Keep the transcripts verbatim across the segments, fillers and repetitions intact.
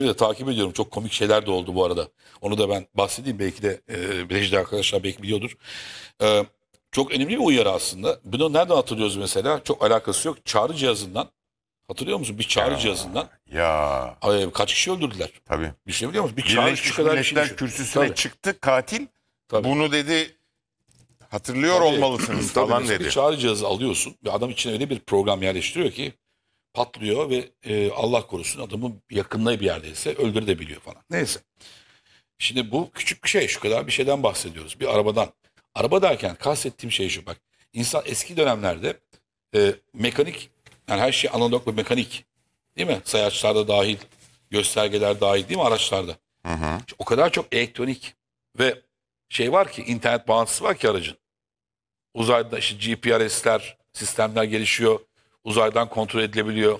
de takip ediyorum. Çok komik şeyler de oldu bu arada. Onu da ben bahsedeyim. Belki de e, Birejde arkadaşlar belki biliyordur. E, Çok önemli bir uyarı aslında. Bunu nereden hatırlıyoruz mesela? Çok alakası yok. Çağrı cihazından. Hatırlıyor musun? Bir çağrı Ya, cihazından ya e, kaç kişi öldürdüler? tabii. Düşünebiliyor musun? Bir çağrı şu Birleşmiş kadar bir şey Milletler düşün. kürsüsüne Tabii, çıktı katil. tabii. Bunu dedi, hatırlıyor Tabii. olmalısınız Tabii falan mesela dedi. bir çağrı cihazı alıyorsun ve adam içine öyle bir program yerleştiriyor ki patlıyor ve e, Allah korusun adamın yakınlığı bir yerdeyse öldürebiliyor falan. Neyse. Şimdi bu küçük bir şey. Şu kadar bir şeyden bahsediyoruz. Bir arabadan. Araba derken kastettiğim şey şu bak. İnsan eski dönemlerde e, mekanik, yani her şey analog ve mekanik. Değil mi? Sayaçlarda dahil, göstergeler dahil değil mi araçlarda? Hı hı. O kadar çok elektronik ve şey var ki, internet bağlantısı var ki aracın. Uzayda işte G P R S'ler, sistemler gelişiyor. Uzaydan kontrol edilebiliyor.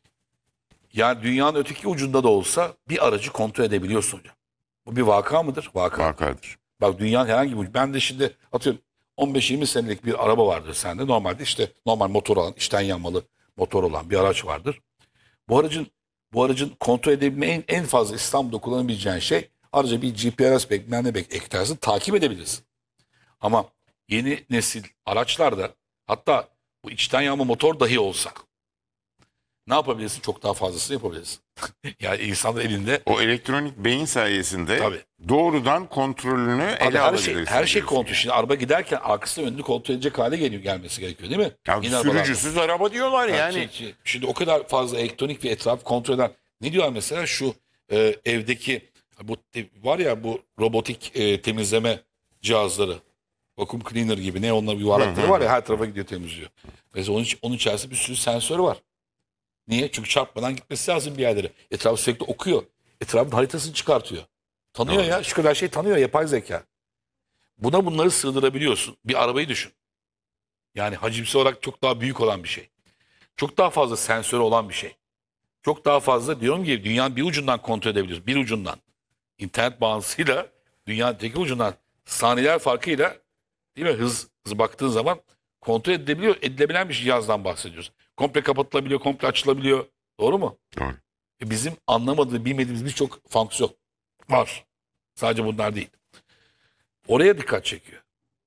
Yani dünyanın öteki ucunda da olsa bir aracı kontrol edebiliyorsun hocam. Bu bir vaka mıdır? Vaka. Vakadır. Bak dünyanın herhangi bir... Ben de şimdi atıyorum on beş yirmi senelik bir araba vardır sende. Normalde işte normal motor olan, içten yanmalı motor olan bir araç vardır. Bu aracın bu aracın kontrol edebilme en, en fazla İstanbul'da kullanabileceğin şey, araca bir G P R S bilmem ne bek eklersin, takip edebilirsin. Ama yeni nesil araçlarda, hatta bu içten yanma motor dahi olsa ne yapabilirsin? Çok daha fazlasını yapabilirsin. Yani insanın elinde O elektronik beyin sayesinde tabii. doğrudan kontrolünü Abi ele her alabilirsin. şey her şey diyorsun kontrol. yani. Şimdi araba giderken arkasını önünü kontrol edecek hale geliyor, gelmesi gerekiyor değil mi? Ya Yine arabalarda. sürücüsüz araba diyorlar Ha, yani. şey- şey- Şimdi o kadar fazla elektronik ve etrafı kontrol eden, ne diyorlar mesela şu e, evdeki bu te- var ya bu robotik e, temizleme cihazları, vacuum cleaner gibi, ne onların yuvarlakları var ya, her tarafa gidiyor, temizliyor. Mesela onun, iç- onun içerisinde bir sürü sensör var. Niye? Çünkü çarpmadan gitmesi lazım bir yerlere. Etrafı sürekli okuyor. Etrafın haritasını çıkartıyor. Tanıyor Doğru. ya. Şu kadar şey tanıyor. Yapay zeka. Buna bunları sığdırabiliyorsun. Bir arabayı düşün. Yani hacimsi olarak çok daha büyük olan bir şey. Çok daha fazla sensörü olan bir şey. Çok daha fazla, diyorum ki, dünyanın bir ucundan kontrol edebiliyoruz. Bir ucundan. İnternet bağlantısıyla dünyanın tek ucundan saniyeler farkıyla, değil mi? Hız, hız baktığın zaman kontrol edilebiliyor, edilebilen bir cihazdan bahsediyoruz. Komple kapatılabiliyor, komple açılabiliyor. Doğru mu? Doğru. E bizim anlamadığımız, bilmediğimiz birçok fonksiyon var. Sadece bunlar değil. Oraya dikkat çekiyor.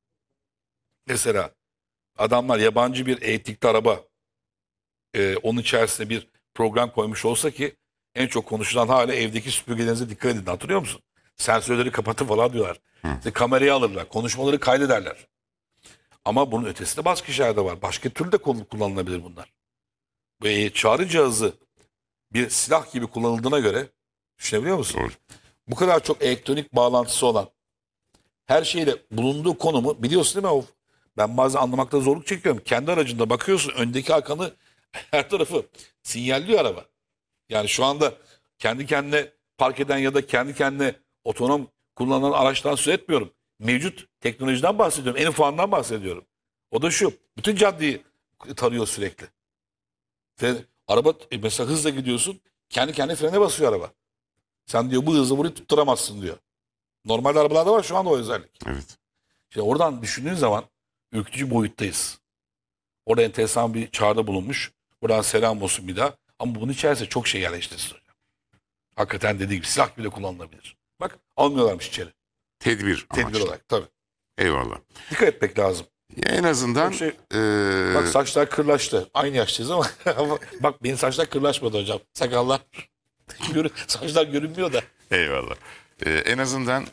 Mesela adamlar yabancı bir elektrikli araba, e, onun içerisine bir program koymuş olsa ki, en çok konuşulan hala evdeki süpürgelerinize dikkat edin. Hatırlıyor musun? Sensörleri kapatın falan diyorlar. İşte kamerayı alırlar. Konuşmaları kaydederler. Ama bunun ötesinde başka şeyler de var. Başka türlü de kul- kullanılabilir bunlar. Bu e, çağrı cihazı bir silah gibi kullanıldığına göre, düşünebiliyor musun? Doğru. Bu kadar çok elektronik bağlantısı olan, her şeyle bulunduğu konumu biliyorsun değil mi? O, ben bazen anlamakta zorluk çekiyorum. Kendi aracında bakıyorsun, öndeki arkanı, her tarafı sinyalliyor araba. Yani şu anda kendi kendine park eden ya da kendi kendine otonom kullanan araçtan söz etmiyorum. Mevcut teknolojiden bahsediyorum. En ufandan bahsediyorum. O da şu: bütün caddeyi tarıyor sürekli. Ve araba e, mesela hızla gidiyorsun, kendi kendine frene basıyor araba. Sen diyor bu hızı burayı tutturamazsın diyor. Normal arabalarda var şu anda o özellik. Evet. Şimdi oradan düşündüğün zaman ürkütücü boyuttayız. Orada enteresan bir çağrıda bulunmuş. Buradan selam olsun bir daha. Ama bunun içerisinde çok şey yerleştirsin hocam. Hakikaten dediği gibi silah bile kullanılabilir. Bak almıyorlarmış içeri. Tedbir Tedbir amaçlı. olarak tabii. Eyvallah. Dikkat etmek lazım. Ya en azından Çok şey- eee, Bak saçlar kırlaştı. Aynı yaştayız ama, ama bak benim saçlar kırlaşmadı hocam. Sakallar. Görün, saçlar görünmüyor da. eyvallah. Eee, en azından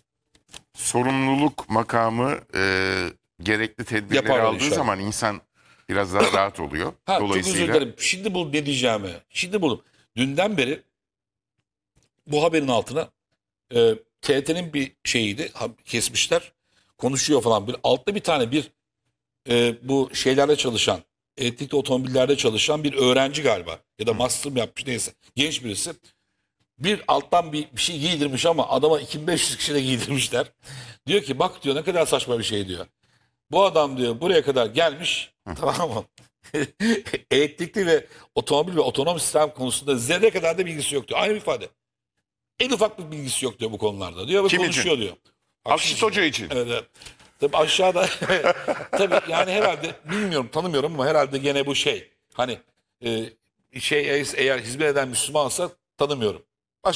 sorumluluk makamı eee, gerekli tedbirleri Yaparlar aldığı inşallah. zaman insan biraz daha rahat oluyor. Ha, çok özür Dolayısıyla dilerim. Şimdi bul ne diyeceğimi. Şimdi buldum. Dünden beri bu haberin altına e, T R T'nin bir şeyiydi. Ha, kesmişler. Konuşuyor falan. Bir, altta bir tane bir e, bu şeylerde çalışan, elektrikli otomobillerde çalışan bir öğrenci galiba. Ya da master mı yapmış, neyse. Genç birisi. Bir alttan bir, bir şey giydirmiş ama adama iki bin beş yüz kişi de giydirmişler. Diyor ki bak diyor, ne kadar saçma bir şey diyor. Bu adam diyor buraya kadar gelmiş, tamam mı? Elektrikli ve otomobil ve otonom sistem konusunda zerre kadar da bilgisi yok diyor. Aynı ifade. En ufak bir bilgisi yok diyor bu konularda diyor ve Kim için? konuşuyor diyor. Akşit Hoca için. Evet, evet. Tabii aşağıda tabii yani herhalde, bilmiyorum, tanımıyorum ama herhalde gene bu şey, hani e, şey eğer hizmet eden Müslümansa tanımıyorum.